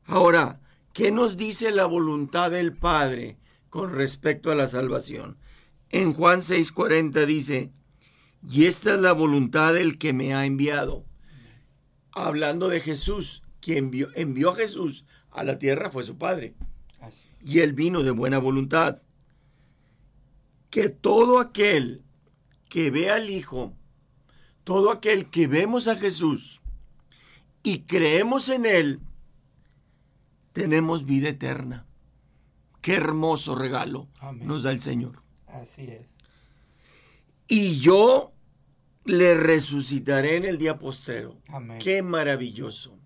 Ahora, ¿qué nos dice la voluntad del Padre con respecto a la salvación? En Juan 6:40 dice, y esta es la voluntad del que me ha enviado. Hablando de Jesús, quien envió a Jesús a la tierra fue su Padre. Y él vino de buena voluntad. Que todo aquel que ve al Hijo, todo aquel que vemos a Jesús y creemos en él, tenemos vida eterna. Qué hermoso regalo nos da el Señor. Así es. Y yo le resucitaré en el día postero. Amén. Qué maravilloso.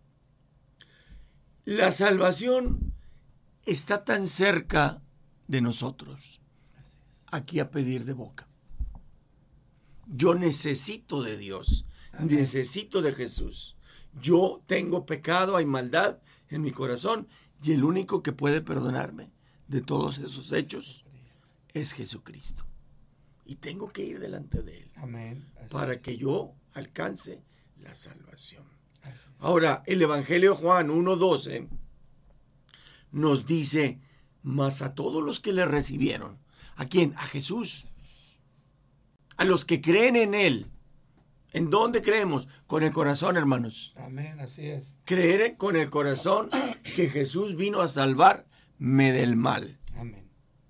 La salvación está tan cerca de nosotros. Aquí a pedir de boca. Yo necesito de Dios. Amén. Necesito de Jesús. Yo tengo pecado, hay maldad en mi corazón y el único que puede perdonarme de todos esos hechos es Jesucristo. Y tengo que ir delante de él. Amén. Para que yo alcance la salvación. Ahora, el Evangelio de Juan 1:12 nos dice, mas a todos los que le recibieron. ¿A quién? A Jesús. A los que creen en él. ¿En dónde creemos? Con el corazón, hermanos. Amén, así es. Creer con el corazón que Jesús vino a salvarme del mal. Amén.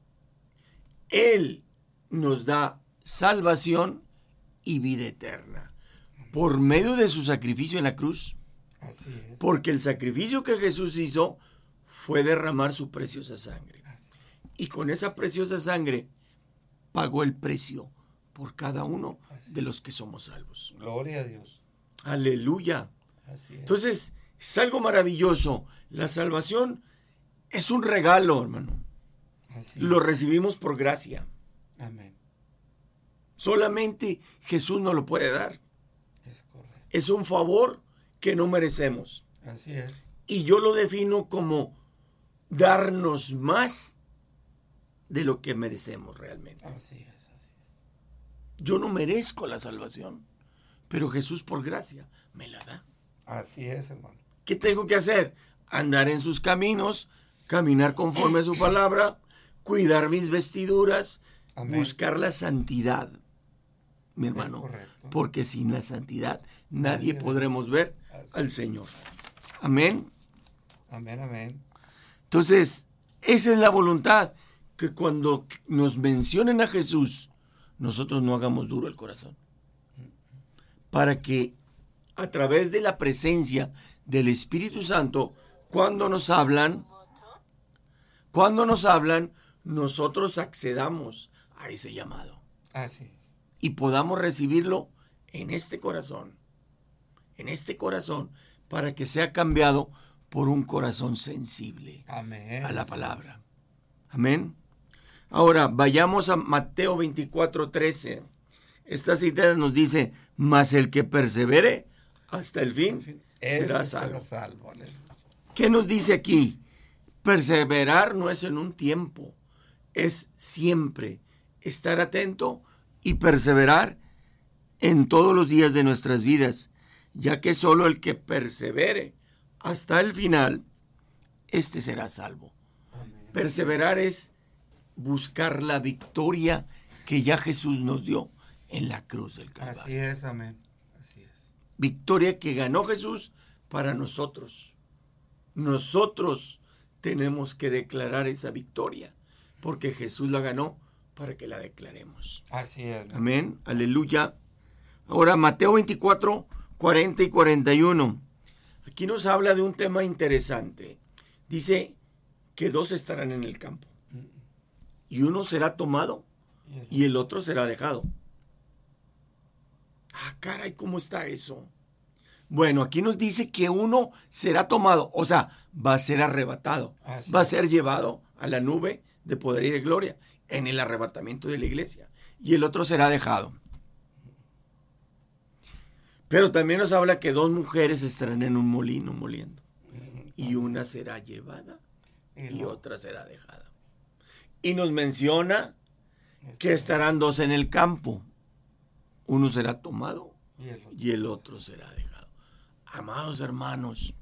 Él nos da salvación y vida eterna. Por medio de su sacrificio en la cruz. Así es. Porque el sacrificio que Jesús hizo fue derramar su preciosa sangre. Y con esa preciosa sangre pagó el precio por cada uno de los que somos salvos. Gloria a Dios. Aleluya. Así es. Entonces, es algo maravilloso. La salvación es un regalo, hermano. Así Lo es. recibimos por gracia. Amén. Solamente Jesús nos lo puede dar. Es correcto. Es un favor que no merecemos. Así es. Y yo lo defino como darnos más de lo que merecemos realmente. Así es, así es. Yo no merezco la salvación, pero Jesús por gracia me la da. Así es, hermano. ¿Qué tengo que hacer? Andar en sus caminos, caminar conforme a su palabra, cuidar mis vestiduras, Amén. buscar la santidad, mi hermano. Es correcto. Porque sin la santidad nadie podremos ver al Señor. Es. Amén. Amén, amén. Entonces, esa es la voluntad, que cuando nos mencionen a Jesús, nosotros no hagamos duro el corazón. Para que a través de la presencia del Espíritu Santo, cuando nos hablan, nosotros accedamos a ese llamado. Así es. Y podamos recibirlo en este corazón, para que sea cambiado por un corazón sensible Amén. a la palabra. Amén. Ahora, vayamos a Mateo 24:13. Esta cita nos dice, mas el que persevere hasta el fin será salvo. ¿Qué nos dice aquí? Perseverar no es en un tiempo, es siempre estar atento y perseverar en todos los días de nuestras vidas, ya que solo el que persevere hasta el final, este será salvo. Amén. Perseverar es buscar la victoria que ya Jesús nos dio en la cruz del Calvario. Así es, amén. Así es. Victoria que ganó Jesús para nosotros. Nosotros tenemos que declarar esa victoria, porque Jesús la ganó para que la declaremos. Así es. Amén, aleluya. Ahora Mateo 24, 40 y 41. Aquí nos habla de un tema interesante. Dice que dos estarán en el campo. Y uno será tomado y el otro será dejado. Ah, caray, ¿cómo está eso? Bueno, aquí nos dice que uno será tomado, o sea, va a ser arrebatado. Así va a ser llevado a la nube de poder y de gloria en el arrebatamiento de la iglesia. Y el otro será dejado. Pero también nos habla que dos mujeres estarán en un molino moliendo. Y una será llevada y otra será dejada. Y nos menciona que estarán dos en el campo. Uno será tomado y el otro será dejado. Amados hermanos,